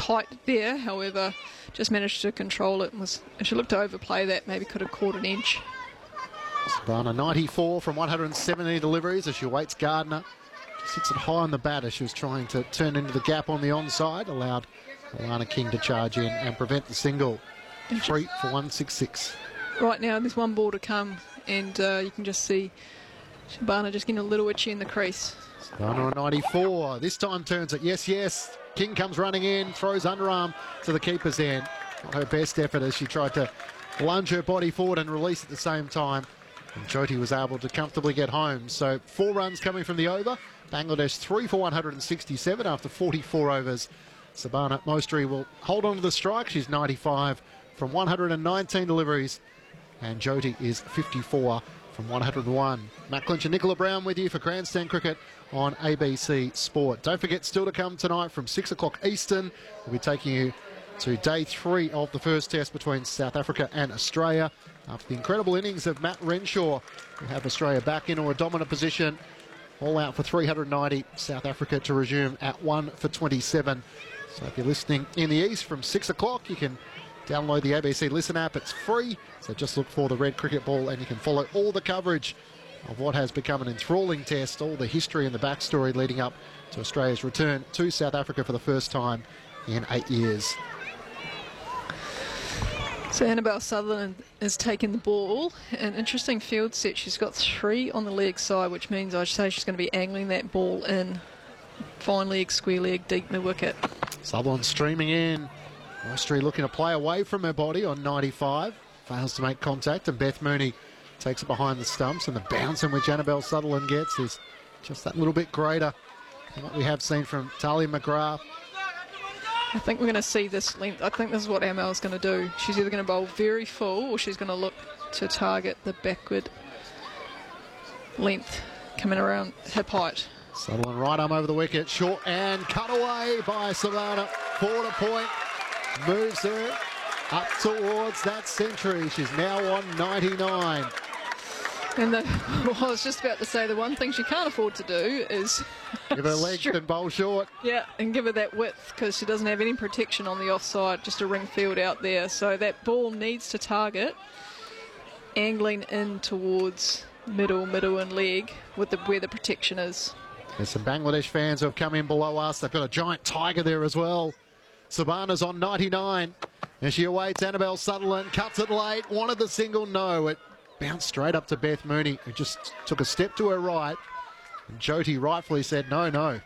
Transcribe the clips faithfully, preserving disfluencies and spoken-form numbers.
tight there, however, just managed to control it and was, and she looked to overplay that, maybe could have caught an edge. Sabana ninety-four from one hundred seventy deliveries as she awaits Gardner. She sits it high on the bat as she was trying to turn into the gap on the onside, allowed Alana King to charge in and prevent the single. Three for one sixty-six. Right now, there's one ball to come, and uh, you can just see Sabana just getting a little itchy in the crease. Sabana on ninety-four. This time turns it. Yes, yes. King comes running in, throws underarm to the keeper's end. Not her best effort as she tried to lunge her body forward and release at the same time. And Jyoti was able to comfortably get home. So four runs coming from the over. Bangladesh three for one hundred sixty-seven after forty-four overs. Sabana Mostri will hold on to the strike. She's ninety-five from one hundred nineteen deliveries. And Jyoti is fifty-four from one hundred one. Matt Clinch and Nicola Brown with you for Grandstand Cricket on A B C Sport. Don't forget, still to come tonight from six o'clock Eastern. We'll be taking you to day three of the first test between South Africa and Australia. After the incredible innings of Matt Renshaw, we have Australia back into a dominant position. All out for three hundred ninety. South Africa to resume at one for twenty-seven. So if you're listening in the east from six o'clock, you can download the A B C Listen app. It's free. So just look for the red cricket ball and you can follow all the coverage of what has become an enthralling test, all the history and the backstory leading up to Australia's return to South Africa for the first time in eight years. So Annabelle Sutherland is taking the ball. An interesting field set. She's got three on the leg side, which means I'd say she's going to be angling that ball in. Fine leg, square leg, deep mid-wicket. Sutherland streaming in. Mostri looking to play away from her body on ninety-five. Fails to make contact, and Beth Mooney takes it behind the stumps, and the bounce in which Annabelle Sutherland gets is just that little bit greater than what we have seen from Talia McGrath. I think we're going to see this length. I think this is what Amel's going to do. She's either going to bowl very full or she's going to look to target the backward length coming around hip height. Sutherland right arm over the wicket, short and cut away by Savannah. Four to point, moves her up towards that century. She's now on ninety-nine. And the, well, I was just about to say the one thing she can't afford to do is give her length and bowl short. Yeah, and give her that width because she doesn't have any protection on the offside, just a ring field out there. So that ball needs to target angling in towards middle, middle and leg with the where the protection is. There's some Bangladesh fans who have come in below us. They've got a giant tiger there as well. Sabana's on ninety-nine and she awaits Annabelle Sutherland, cuts it late, wanted the single, no. It bounced straight up to Beth Mooney, who just took a step to her right. And Jyoti rightfully said, no, no.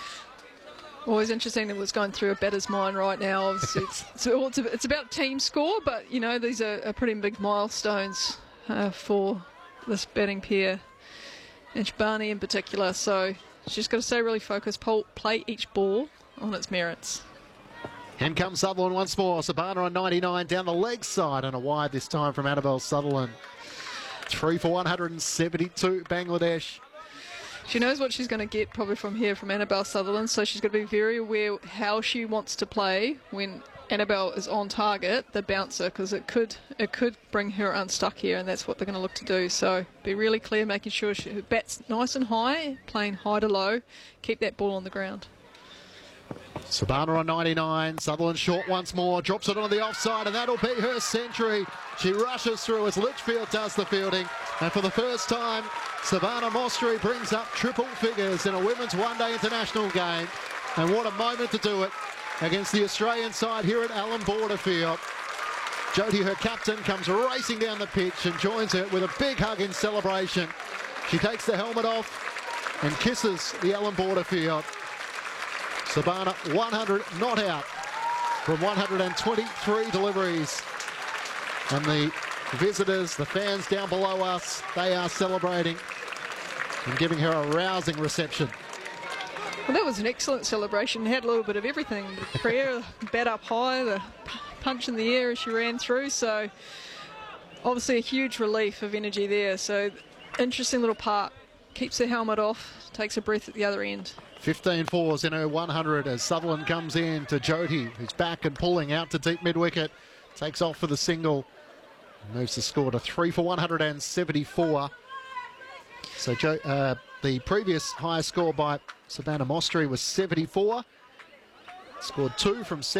Always interesting that was going through a batter's mind right now. Obviously, it's, it's, it's about team score, but, you know, these are, are pretty big milestones uh, for this batting pair, and Shabani in particular. So she's got to stay really focused, play each ball on its merits. And comes Sutherland once more. Sabana on ninety-nine down the leg side and a wide this time from Annabelle Sutherland. Three for one hundred seventy-two Bangladesh. She knows what she's going to get probably from here from Annabelle Sutherland, so she's got to be very aware how she wants to play when Annabelle is on target, the bouncer, because it could it could bring her unstuck here, and that's what they're going to look to do. So be really clear, making sure she bats nice and high, playing high to low, keep that ball on the ground. Sabana on ninety-nine, Sutherland short once more, drops it onto the offside, and that'll be her century. She rushes through as Litchfield does the fielding, and for the first time, Savannah Mostri brings up triple figures in a women's one-day international game. And what a moment to do it against the Australian side here at Allan Border Field. Jyoti, her captain, comes racing down the pitch and joins her with a big hug in celebration. She takes the helmet off and kisses the Allan Border Field. Sabana one hundred not out from one hundred twenty-three deliveries. And the visitors, the fans down below us, they are celebrating and giving her a rousing reception. Well, that was an excellent celebration. Had a little bit of everything. The prayer, bat up high, the punch in the air as she ran through. So obviously a huge relief of energy there. So interesting little part. Keeps the helmet off, takes a breath at the other end. fifteen fours in her one hundred as Sutherland comes in to Jyoti, who's back and pulling out to deep mid-wicket. Takes off for the single. Moves the score to three for one hundred seventy-four. So jo uh, the previous highest score by Savannah Mostri was seventy-four. Scored two from